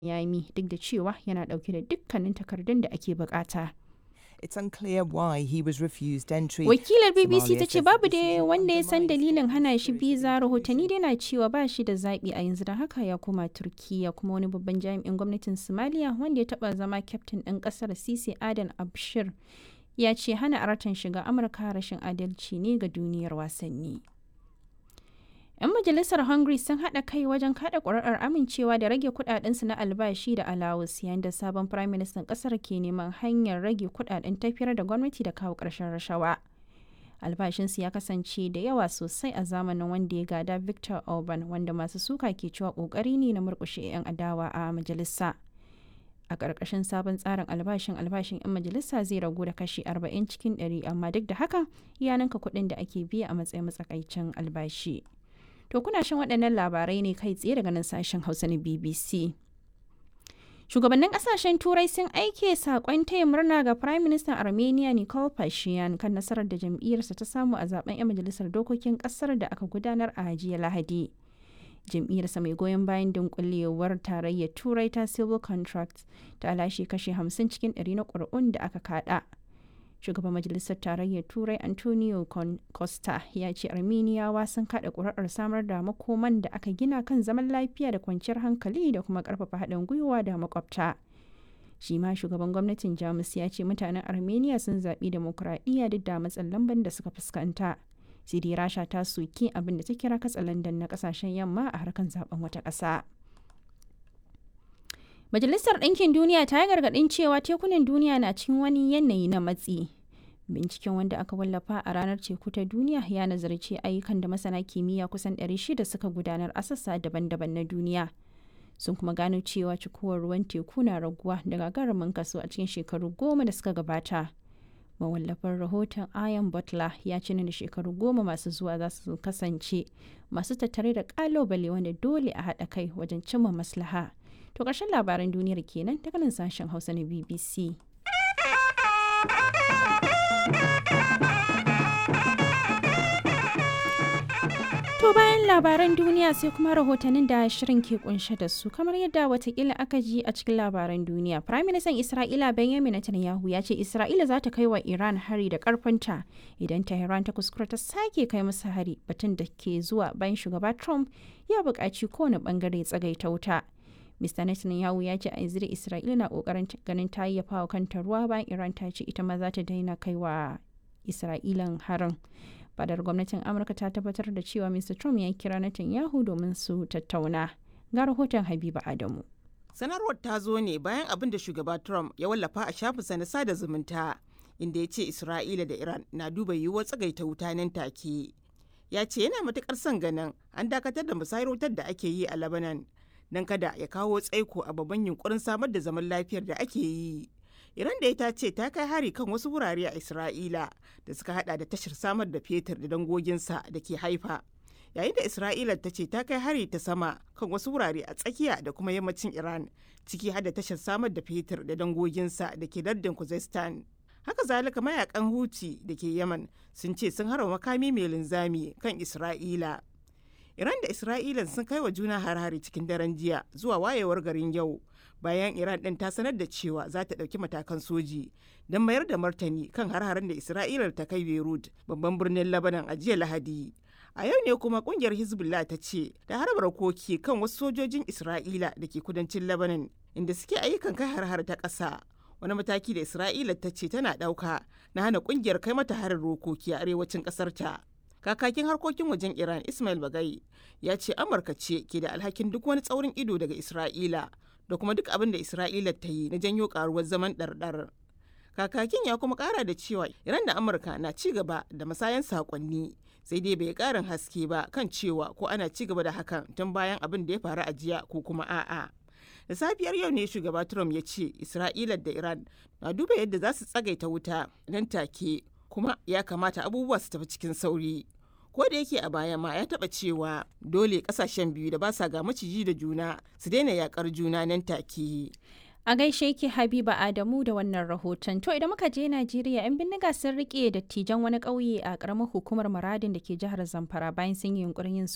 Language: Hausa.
Yami duk da cewa yana ɗauke da dukkanin takardun da ake bukata. It's unclear why he was refused entry. Wakilar BBC ta Somalia ce says babu the decision da wanda ya san undermines dalilin hana shi Scotland's spirit biza, of rahotanni inclusion. dai na cewa ba shi da zaɓi a yanzu da haka ya koma Turkiyya. Kuma wani babban jami'in gwamnatin Somalia wanda ya taɓa zama kyaftin ɗin ƙasar Sisi Adan Abshir ya ce hana Aratan shiga Amurka rashin adalci ne ga duniyar wasanni. 'Yan majalisar Hungary sun haɗa kai wajen kaɗa ƙuri'ar amincewa da rage kuɗaɗensu na albashi da alawus, yayin da sabon firaministan ƙasar ke neman hanyar rage kuɗaɗen tafiyar da gwamnati da kawo ƙarshen rashawa. Albashinsu ya kasance da yawa sosai a zamanin wanda ya gada Viktor Orban, wanda masu suka ke cewa ƙoƙari ne na murƙushe 'yan adawa a majalisa. A ƙarƙashin sabon tsarin albashin 'yan majalisa zai ragu da kashi 40 cikin 100, amma duk da haka ya ninka kuɗin da ake biya a matsayin matsakaicin albashi. To kuna shan waɗannan labarai ne kai tsaye daga nan sashen Hausa na BBC. Shugabannin ƙasashen Turai sun aike saƙon taya murna ga Firayim Ministan Armenia Nikol Pashinyan kan nasarar da jam'iyyarsa ta samu a zaben 'yan majalisar dokokin ƙasar da aka gudanar a jiya Lahadi. Jam'iyyarsa mai goyon bayan dunkulewar tarayyar Turai ta Civil Contracts ta lashe kashe 50 cikin 100 na ƙuri'un da aka kaɗa. Shugaban Majalisar Tarayyar Turai Antonio Costa ya ce Armeniyawa sun kaɗa ƙuri'ar samar da makoman da aka gina kan zaman lafiya da kwanciyar hankali da kuma ƙarfafa haɗin gwiwa da makwabta. Shi ma shugaban gwamnatin Jamus ya ce mutanen Armenia sun zaɓi demokuraɗiyya duk da matsin lamban da suka fuskanta. Sai dai Rasha ta soki abin da ta kira katsalandan na ƙasashen yamma a harkar zaben wata ƙasa. Majalisar Ɗinkin Duniya ta yi gargaɗin cewa tekunan duniya na cikin wani yanayi na matsi. Binciken wanda aka wallafa a ranar teku ta duniya ya nazarci ayyukan da masana kimiyya kusan 600 suka gudanar a sassa daban-daban na duniya. Sun kuma gano cewa cikuwar ruwan teku na raguwa da gagarumin kaso a cikin shekaru 10 da suka gabata. Mawallafin rahoton Ian Butler ya ce da shekaru 10 masu zuwa za su kasance masu tattare da ƙalubale wanda dole a haɗa kai wajen cimma maslaha. To ƙarshen labaran duniyar kenan daga nan sashen Hausa na BBC. To bayan labaran duniya sai kuma rahotannin da shirin ke kunshe da su, kamar yadda watakila aka ji a cikin labaran duniya. Prime Minister Isra'ila Benjamin Netanyahu ya ce Isra'ila za ta kai wa Iran hari da karfinta idan Tehran ta kuskura ta sake kai musu hari, batun da ke zuwa bayan shugaba Trump ya buƙaci kowane bangare tsagaita wuta. Mr. Netanyahu ya ce a yanzu da Isra'ila na kokarin ganin ta yayyafa wa kanta ruwa bayan Iran ta ce ita ma za ta daina kai wa Isra'ilan harin. Fadar gwamnatin Amurka ta tabbatar da cewa Mr. Trump ya kira Netanyahu domin su tattauna. Ga rahoton Habiba Adamu. Sanarwar ta zo ne bayan abin da shugaba Trump ya wallafa a shafinsa na sada zumunta, inda ya ce Isra'ila da Iran na duba yiwuwar tsagaita wuta nan take. Ya ce yana matukar son ganin an dakatar da musayar wutar da ake yi a Lebanon don kada ya kawo tsaiko a babban yunkurin samar da zaman lafiyar da ake yi. Iran da ita ce ta kai hari kan wasu wurare a Isra'ila da suka hada da tashar samar da fetur da dangoginsa da ke Haifa. Yayin da Isra'ila ta ce ta kai hari ta sama kan wasu wurare a tsakiya da kuma yammacin Iran, ciki har da tashar samar da fetur da dangoginsa da ke lardin Khuzestan. Haka zalika mayakan Houthi da ke Yaman sun ce sun harba makami mai linzami kan Isra'ila. Iran da Isra'ila sun kai wa juna har-hari cikin daren jiya zuwa wayewar garin yau. Bayan Iran ɗin ta sanar da cewa za ta ɗauki matakan soji don mayar da martani kan har-haren da Isra'ila ta kai Beirut, babban birnin Lebanon a jiya Lahadi. A yau ne kuma ƙungiyar Hezbollah ta ce ta harba rokoki kan wasu sojojin Isra'ila da ke kudancin Lebanon inda suke ayyukan kai har-har ta ƙasa. Wani mataki da Isra'ila ta ce tana ɗauka na hana ƙungiyar kai mata harin rokoki a arewacin ƙasar ta. Kakakin harkokin wajen Iran Ismail Bagai ya ce Amurka ce ke da alhakin duk wani tsaurin ido daga Isra'ila da kuma duk abin da Isra'ila ta yi na janyo karuwar zaman ɗarɗar. Kakakin ya kuma ƙara da cewa Iran da Amurka na ci gaba da masayan saƙonni, sai dai bai ƙarin haske ba kan cewa ko ana ci gaba da hakan tun bayan abin da ya faru a jiya ko kuma a'a. Da safiyar yau ne shugaba Trump ya ce Isra'ila da Iran na duba yadda za su tsagaita wuta nan take, kuma ya kamata abubuwa su tafi cikin sauri. Ko da yake a baya ma ya taba cewa dole kasashen biyu da ba sa ga maciji da juna su daina yakar juna nan take. A gaishe ki Habiba Adamu da wannan rahoton. To idan muka je Najeriya, 'yan bindiga sun rike dattijan wani ƙauye a ƙaramar hukumar Maradin da ke jihar Zamfara bayan sun yi yunkurin yin